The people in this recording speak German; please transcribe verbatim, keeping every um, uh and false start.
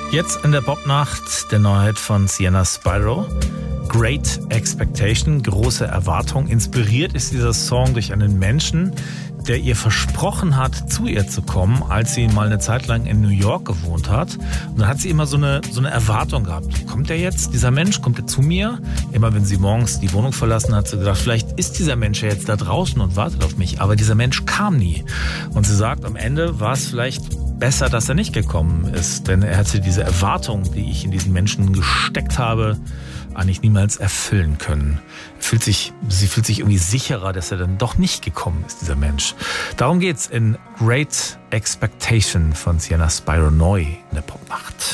Jetzt in der Popnacht der Neuheit von Sienna Spyro. Great Expectation, große Erwartung. Inspiriert ist dieser Song durch einen Menschen, der ihr versprochen hat, zu ihr zu kommen, als sie mal eine Zeit lang in New York gewohnt hat. Und dann hat sie immer so eine, so eine Erwartung gehabt. Kommt der jetzt, dieser Mensch, kommt er zu mir? Immer wenn sie morgens die Wohnung verlassen hat, hat sie gedacht, vielleicht ist dieser Mensch ja jetzt da draußen und wartet auf mich. Aber dieser Mensch kam nie. Und sie sagt, am Ende war es vielleicht besser, dass er nicht gekommen ist. Denn er hätte diese Erwartung, die ich in diesen Menschen gesteckt habe, eigentlich niemals erfüllen können. Fühlt sich, sie fühlt sich irgendwie sicherer, dass er dann doch nicht gekommen ist, dieser Mensch. Darum geht's in Great Expectation von Sienna Spyro neu in der Popnacht.